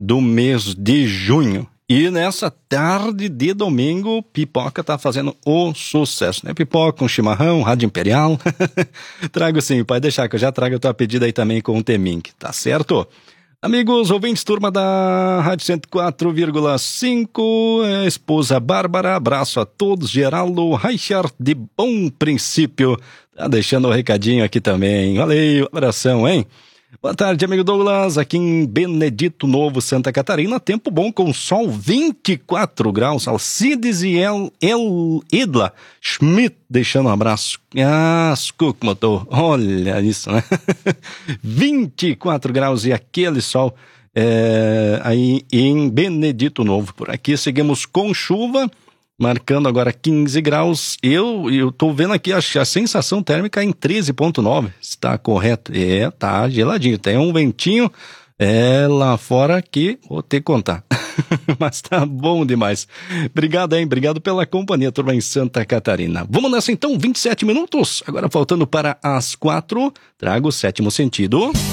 do mês de junho. E nessa tarde de domingo, pipoca tá fazendo o sucesso, né? Pipoca com chimarrão, rádio imperial. Trago sim, pode deixar que eu já trago a tua pedida aí também com o Temink, tá certo? Amigos, ouvintes, turma da Rádio 104,5, esposa Bárbara, abraço a todos, Geraldo Reichert de Bom Princípio, tá deixando o recadinho aqui também, valeu, abração, hein? Boa tarde, amigo Douglas, aqui em Benedito Novo, Santa Catarina, tempo bom com sol, 24 graus, Alcides e Edla Schmidt, deixando um abraço, Cook motor, olha isso, né? 24 graus e aquele sol aí em Benedito Novo, por aqui seguimos com chuva, marcando agora 15 graus, eu tô vendo aqui a sensação térmica em 13,9, está correto? Tá geladinho, tem um ventinho lá fora que vou ter que contar, mas tá bom demais. Obrigado, hein? Obrigado pela companhia, turma em Santa Catarina. Vamos nessa então, 27 minutos, agora faltando para as 4, trago o sétimo sentido.